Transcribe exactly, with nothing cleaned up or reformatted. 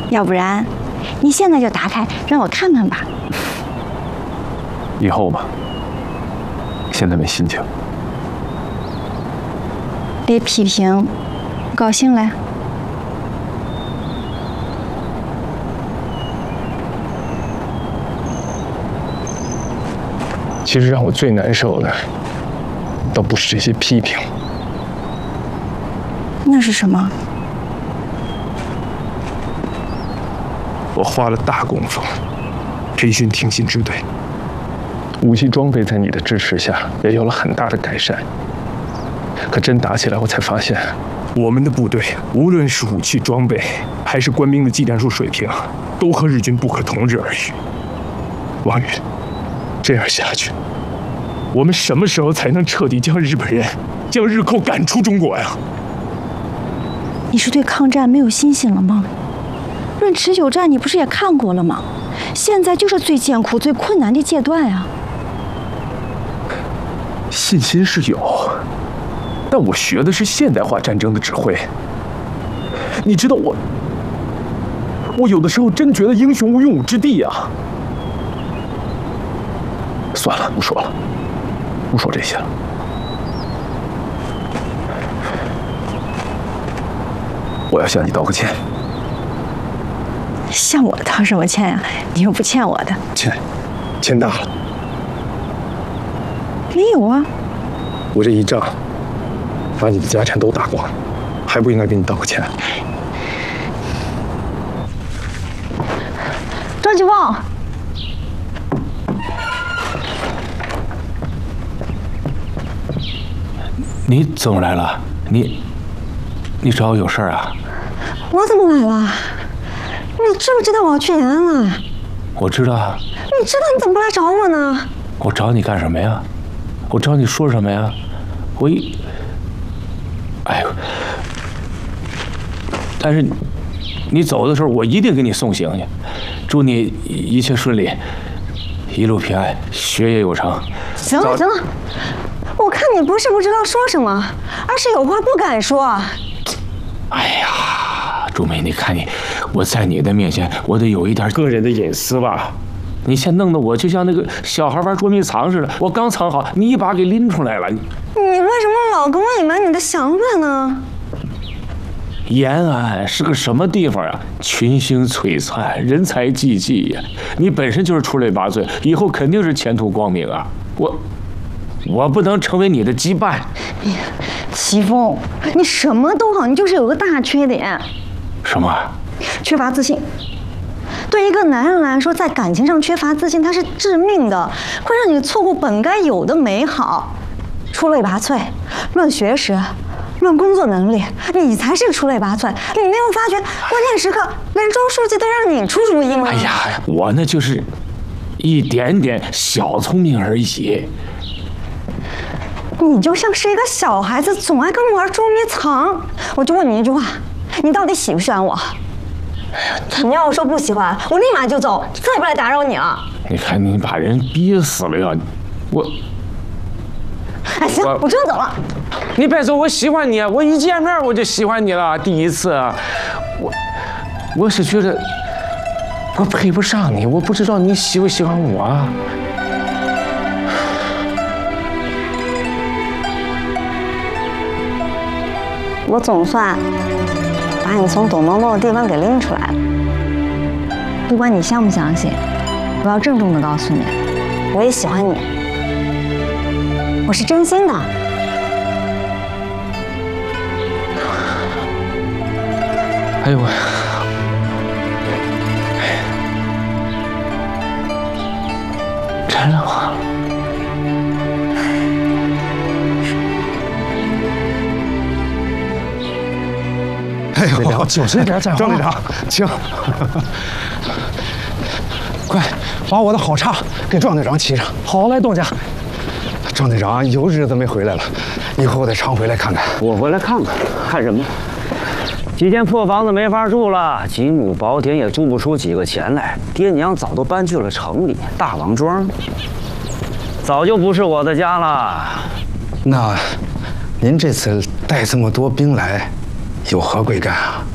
要不然，你现在就打开让我看看吧。 以后吧，现在没心情。 被批评，高兴了？ 其实让我最难受的，倒不是这些批评， 那是什么？ 我花了大功夫培训挺进支队，武器装备在你的支持下也有了很大的改善。可真打起来，我才发现，我们的部队无论是武器装备，还是官兵的技战术水平，都和日军不可同日而语。王宇，这样下去，我们什么时候才能彻底将日本人、将日寇赶出中国呀？ 你是对抗战没有信心了吗？论持久战，你不是也看过了吗？现在就是最艰苦、最困难的阶段啊！ 信心是有，但我学的是现代化战争的指挥。你知道我，我有的时候真觉得英雄无用武之地啊。算了，不说了，不说这些了。我要向你道个歉。 向我道什么歉呀？你又不欠我的。 欠，欠大了。 没有啊。 我这一仗，把你的家产都打光，还不应该给你道个歉？ 张继旺。 你怎么来了？你，你找我有事儿啊？ 我怎么来了？你知不知道我要去延安了？ 我知道啊。 你知道你怎么不来找我呢？ 我找你干什么呀？我找你说什么呀？我一……哎呦！但是你走的时候，我一定给你送行去。祝你一切顺利，一路平安，学业有成。 行了行了。我看你不是不知道说什么，而是有话不敢说。 哎呀，朱梅，你看你，我在你的面前，我得有一点个人的隐私吧？你先弄得我就像那个小孩玩捉迷藏似的，我刚藏好，你一把给拎出来了。你你为什么老跟我隐瞒你的想法呢？ 延安是个什么地方啊？群星璀璨，人才济济呀！你本身就是出类拔萃，以后肯定是前途光明啊！我。我不能成为你的羁绊。 齐峰，你什么都好，你就是有个大缺点。 什么？ 缺乏自信。对一个男人来说，在感情上缺乏自信，它是致命的，会让你错过本该有的美好。出类拔萃，论学识，论工作能力，你才是出类拔萃。你没有发觉，关键时刻连周书记都让你出主意吗？ 哎呀，我那就是一点点小聪明而已。 你就像是一个小孩子，总爱跟我玩捉迷藏。我就问你一句话，你到底喜不喜欢我？哎呀，你要说不喜欢，我立马就走，再也不来打扰你了。 你看你把人逼死了呀！我， 哎，行，我, 我真的走了。 你别走，我喜欢你，我一见面我就喜欢你了。第一次，我我是觉得我配不上你，我不知道你喜不喜欢我啊。 我总算把你从躲猫猫的地方给拎出来了。不管你相不相信，我要郑重的告诉你，我也喜欢你，我是真心的。 哎呦我，真的吗？ 哎呦，九十点整，张队长，请，快把我的好茶给庄队长沏上。好嘞，东家。庄队长有日子没回来了，以后我得常回来看看。 我回来看看，看什么？几间破房子没法住了，几亩薄田也租不出几个钱来。爹娘早都搬去了城里，大王庄早就不是我的家了。 那您这次带这么多兵来，有何贵干啊？